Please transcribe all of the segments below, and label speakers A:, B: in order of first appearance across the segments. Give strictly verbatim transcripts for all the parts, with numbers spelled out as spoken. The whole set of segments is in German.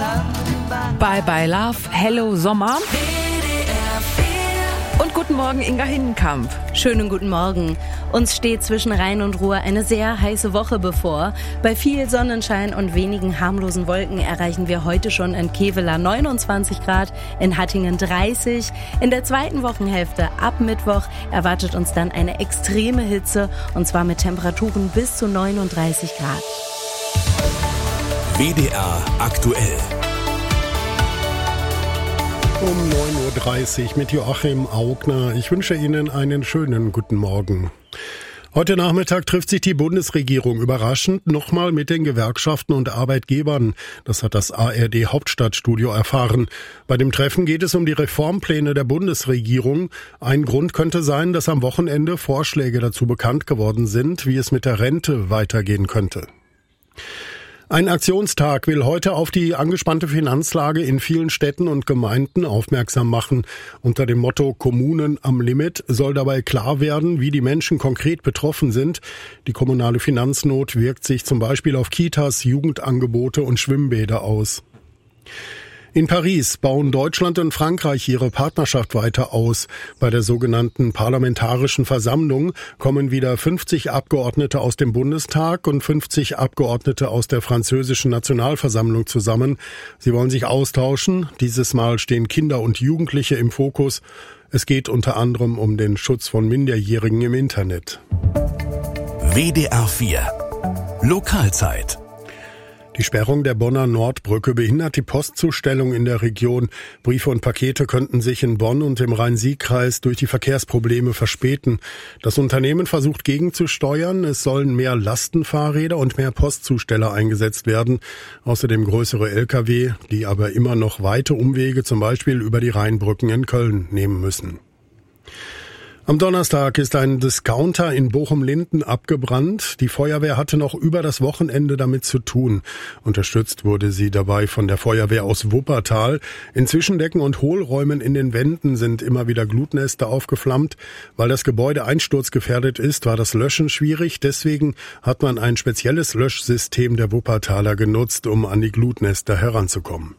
A: Bye Bye Love, Hello Sommer. Und guten Morgen, Inga Hindenkamp.
B: Schönen guten Morgen. Uns steht zwischen Rhein und Ruhr eine sehr heiße Woche bevor. Bei viel Sonnenschein und wenigen harmlosen Wolken erreichen wir heute schon in Kevela neunundzwanzig Grad, in Hattingen dreißig. In der zweiten Wochenhälfte ab Mittwoch erwartet uns dann eine extreme Hitze, und zwar mit Temperaturen bis zu neununddreißig Grad.
C: W D R aktuell.
D: Um neun Uhr dreißig mit Joachim Augner. Ich wünsche Ihnen einen schönen guten Morgen. Heute Nachmittag trifft sich die Bundesregierung überraschend nochmal mit den Gewerkschaften und Arbeitgebern. Das hat das A R D Hauptstadtstudio erfahren. Bei dem Treffen geht es um die Reformpläne der Bundesregierung. Ein Grund könnte sein, dass am Wochenende Vorschläge dazu bekannt geworden sind, wie es mit der Rente weitergehen könnte. Ein Aktionstag will heute auf die angespannte Finanzlage in vielen Städten und Gemeinden aufmerksam machen. Unter dem Motto Kommunen am Limit soll dabei klar werden, wie die Menschen konkret betroffen sind. Die kommunale Finanznot wirkt sich zum Beispiel auf Kitas, Jugendangebote und Schwimmbäder aus. In Paris bauen Deutschland und Frankreich ihre Partnerschaft weiter aus. Bei der sogenannten Parlamentarischen Versammlung kommen wieder fünfzig Abgeordnete aus dem Bundestag und fünfzig Abgeordnete aus der französischen Nationalversammlung zusammen. Sie wollen sich austauschen. Dieses Mal stehen Kinder und Jugendliche im Fokus. Es geht unter anderem um den Schutz von Minderjährigen im Internet.
C: W D R vier Lokalzeit.
D: Die Sperrung der Bonner Nordbrücke behindert die Postzustellung in der Region. Briefe und Pakete könnten sich in Bonn und im Rhein-Sieg-Kreis durch die Verkehrsprobleme verspäten. Das Unternehmen versucht gegenzusteuern. Es sollen mehr Lastenfahrräder und mehr Postzusteller eingesetzt werden. Außerdem größere L K W, die aber immer noch weite Umwege, zum Beispiel über die Rheinbrücken in Köln, nehmen müssen. Am Donnerstag ist ein Discounter in Bochum-Linden abgebrannt. Die Feuerwehr hatte noch über das Wochenende damit zu tun. Unterstützt wurde sie dabei von der Feuerwehr aus Wuppertal. In Zwischendecken und Hohlräumen in den Wänden sind immer wieder Glutnester aufgeflammt. Weil das Gebäude einsturzgefährdet ist, war das Löschen schwierig. Deswegen hat man ein spezielles Löschsystem der Wuppertaler genutzt, um an die Glutnester heranzukommen.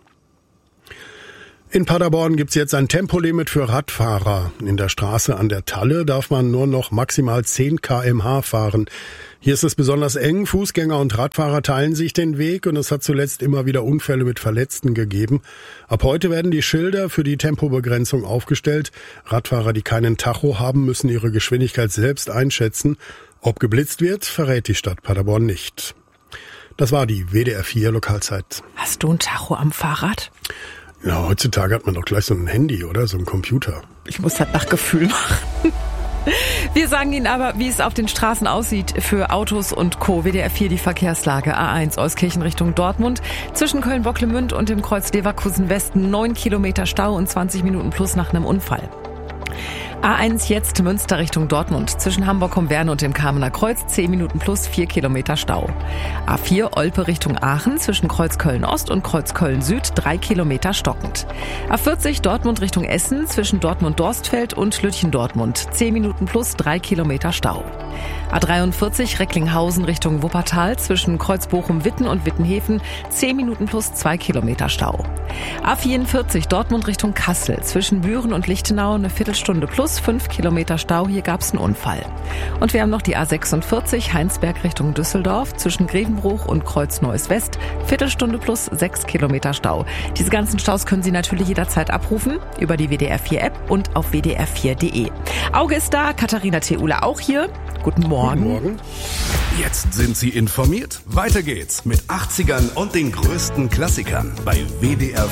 D: In Paderborn gibt's jetzt ein Tempolimit für Radfahrer. In der Straße an der Talle darf man nur noch maximal zehn Kilometer pro Stunde fahren. Hier ist es besonders eng. Fußgänger und Radfahrer teilen sich den Weg und es hat zuletzt immer wieder Unfälle mit Verletzten gegeben. Ab heute werden die Schilder für die Tempobegrenzung aufgestellt. Radfahrer, die keinen Tacho haben, müssen ihre Geschwindigkeit selbst einschätzen. Ob geblitzt wird, verrät die Stadt Paderborn nicht. Das war die W D R vier Lokalzeit.
A: Hast du ein Tacho am Fahrrad?
D: Ja, heutzutage hat man doch gleich so ein Handy, oder? So ein Computer.
A: Ich muss das nach Gefühl machen. Wir sagen Ihnen aber, wie es auf den Straßen aussieht für Autos und Co. W D R vier die Verkehrslage. A eins Euskirchen Richtung Dortmund. Zwischen Köln-Bocklemünd und dem Kreuz Leverkusen Westen neun Kilometer Stau und zwanzig Minuten plus nach einem Unfall. A eins jetzt Münster Richtung Dortmund. Zwischen Hamburg-Homwerne und dem Kamener Kreuz zehn Minuten plus vier Kilometer Stau. A vier Olpe Richtung Aachen zwischen Kreuz Köln-Ost und Kreuz Köln-Süd drei Kilometer stockend. A vierzig Dortmund Richtung Essen zwischen Dortmund-Dorstfeld und Lütchen-Dortmund zehn Minuten plus drei Kilometer Stau. A dreiundvierzig Recklinghausen Richtung Wuppertal zwischen Kreuz Bochum-Witten und Wittenhäfen zehn Minuten plus zwei Kilometer Stau. A vierundvierzig Dortmund Richtung Kassel zwischen Büren und Lichtenau eine Viertelstunde plus fünf Kilometer Stau, hier gab es einen Unfall. Und wir haben noch die A sechsundvierzig Heinsberg Richtung Düsseldorf zwischen Grevenbruch und Kreuz Neues West, Viertelstunde plus sechs Kilometer Stau. Diese ganzen Staus können Sie natürlich jederzeit abrufen über die W D R vier App und auf w d r vier punkt d e. Auge ist da, Katharina Theule auch hier. Guten Morgen.
D: Guten Morgen.
C: Jetzt sind Sie informiert. Weiter geht's mit achtzigern und den größten Klassikern bei W D R